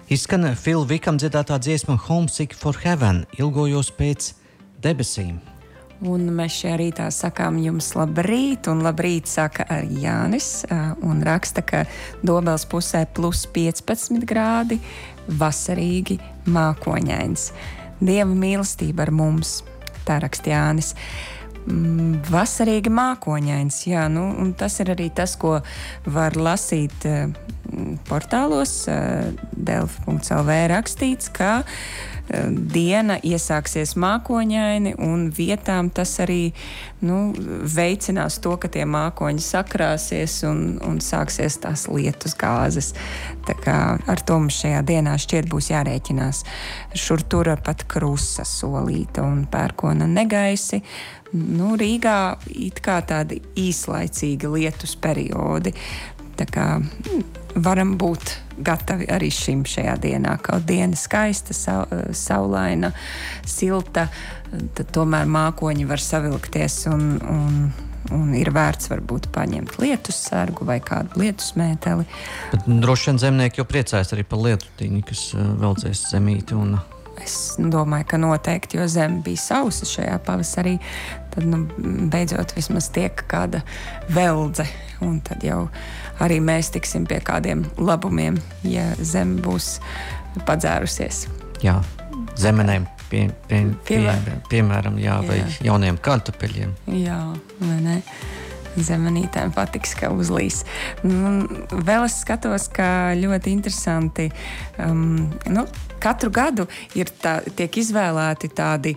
Izskan Phil Wickham dziedātā dziesma Homesick for Heaven, ilgojos pēc debesīm. Un mēs šajā rītā sakām jums labrīt, un labrīt saka Jānis, un raksta, ka Dobeles pusē plus 15 grādi, vasarīgi, mākoņains. Dieva mīlestība ar mums, tā raksta Jānis. Vasarīgi mākoņains, jā, nu, un tas ir arī tas, ko var lasīt portālos, delfi.lv rakstīts, ka diena iesāksies mākoņaini, un vietām tas arī veicinās to, ka tie mākoņi sakrāsies un sāksies tās lietus gāzes. Tā kā ar to mums šajā dienā šķiet būs jārēķinās. Šur tur pat krusa solīta un pērkona negaisi. Rīgā it kā tādi īslaicīgi lietus periodi. Tā kā varam būt gatavi arī šim šajā dienā. Kaut diena skaista, saulaina, silta, tad tomēr mākoņi var savilkties un ir vērts varbūt paņemt lietus sargu vai kādu lietus mēteli. Bet droši vien zemnieki jau priecājas arī par lietutiņu, kas veldzēs zemīti un... Es domāju, ka noteikti, jo zeme bija sausa šajā pavasarī, tad beidzot vismaz tiek kāda veldze, un tad jau arī mēs tiksim pie kādiem labumiem, ja zeme būs padzērusies. Jā, zemenēm piemēram, jā, vai jauniem kartupeļiem. Jā, vai ne? Zemenītēm patiks, ka uzlīs. Vēl es skatos, ka ļoti interesanti, katru gadu tiek izvēlēti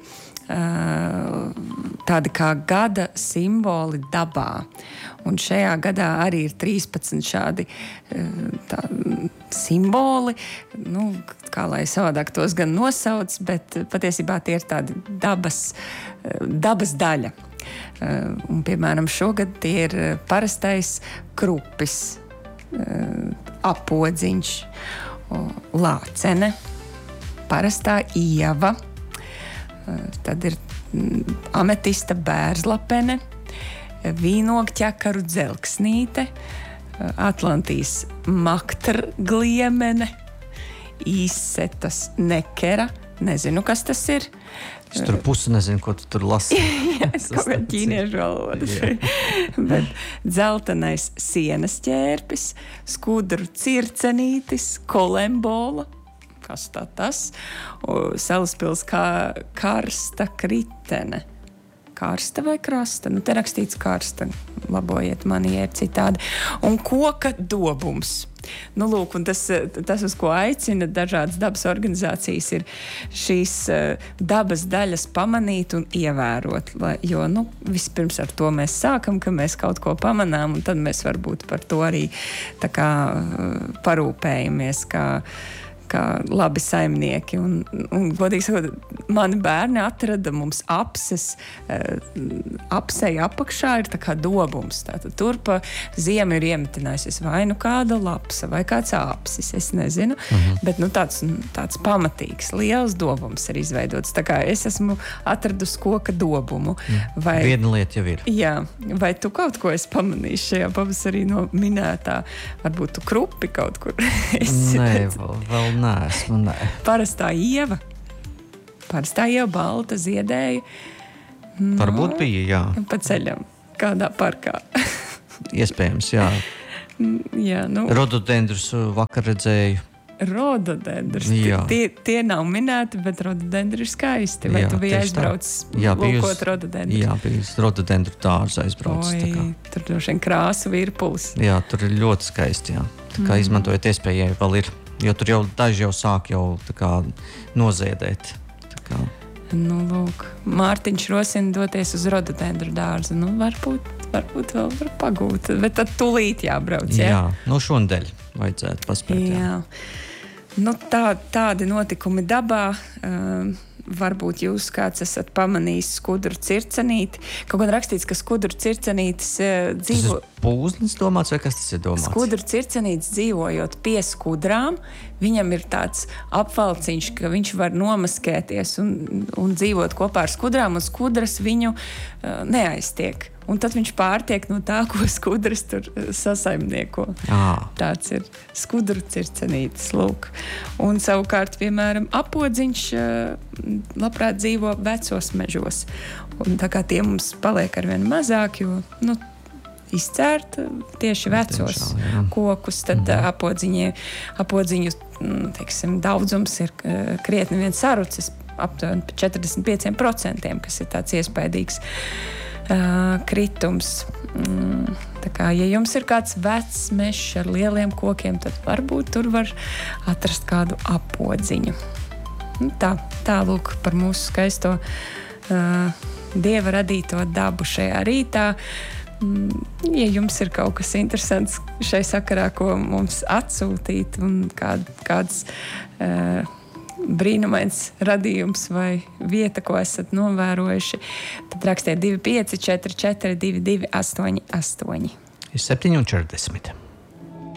tādi kā gada simboli dabā. Un šajā gadā arī ir 13 šādi simboli, kā lai savādāk tos gan nosauc, bet patiesībā tie ir tādi dabas daļa. Un, piemēram, šogad tie ir parastais krupis, apodziņš, lācene, parastā ieva, tad ir ametista bērzlapene, vīnogķekaru dzelksnīte, Atlantijas maktrgliemene, īsetas nekera, nezinu, kas tas ir. Es tur pusi nezinu, ko tu tur lasi. Jā, es kaut kā ķīniešu valodas. Bet dzeltenais sienas ķērpis, skudru circenītis, kolembola, kas tas? Salaspils kā karsta kritene. Karsta vai krasta? Te rakstīts karsta. Labojiet mani, ja ir citādi. Un koka dobums. Lūk, un tas, uz ko aicina dažādas dabas organizācijas, ir šīs dabas daļas pamanīt un ievērot. Jo, vispirms ar to mēs sākam, ka mēs kaut ko pamanām, un tad mēs varbūt par to arī tā kā parūpējamies, kā labi saimnieki. Un godīgi sakot, mani bērni atrada mums apses, apseja apakšā ir tā kā dobums. Tātad tur pa ziemu ir iemetinājusies vai kāda lapsa vai kāds apsis, es nezinu. Bet tāds pamatīgs, liels dobums ir izveidots. Tā kā es esmu atradusi koka dobumu. Viena lieta jau ir. Jā, vai tu kaut ko esi pamanījis šajā pavasarī no minētā? Varbūt tu krupi kaut kur esi? Nē, vēl neesmu, nē. Parastā ieva, balta, ziedēja. Varbūt bija, jā. Pa ceļam, kādā parkā. Iespējams, jā. Jā, Rododendrus vakar redzēju. Rododendrus, tie nav minēti, bet rododendri ir skaisti. Vai tu biji aizbraucis lūkot rododendru? Jā, biju uz rododendru dārzu aizbraucis. Tur droši vien krāsu virpulis. Jā, tur ir ļoti skaisti, jā. Tā kā izmantojot iespēju, ja vēl ir. Jo tur jau daži sāk tā kā noziedēt. Tā kā. Lūk, Mārtiņš rosina doties uz rododendru dārzu. Varbūt vēl var pagūt, bet tad tūlīt jābrauc, jā? Jā, šonadēļ vajadzētu paspēt, jā. Tādi notikumi dabā. Varbūt jūs kāds esat pamanījis skudru circenīti. Kaut gan rakstīts, ka skudru circenītis dzīvo... Tas ir pūznis domāts, vai kas tas ir domāts? Skudru circenītis dzīvojot pie skudrām, viņam ir tāds apvalciņš, ka viņš var nomaskēties un dzīvot kopā ar skudrām, un skudras viņu neaiztiek. un tad viņš pārtiek no tā, ko skudras tur sasaimnieko. Tāds ir skudru circenītis, lūk. Un savukārt, piemēram, apodziņš labprāt dzīvo vecos mežos. Un tā kā tie mums paliek arvien mazāk, jo, izcērt tieši vecos kokus, tad apodziņu, teiksim, daudzums ir krietni vien sarucis, aptuveni 45%, kas ir tāds iespaidīgs kritums. Tā kā, ja jums ir kāds vecs mežs ar lieliem kokiem, tad varbūt tur var atrast kādu apodziņu. Tā lūk par mūsu skaisto Dieva radīto dabu šajā rītā. Ja jums ir kaut kas interesants šai sakarā, ko mums atsūtīt, un kāds brīnumains radījums vai vieta, ko esat novērojuši, tad rakstiet 2544 22 88. Ir 7:40.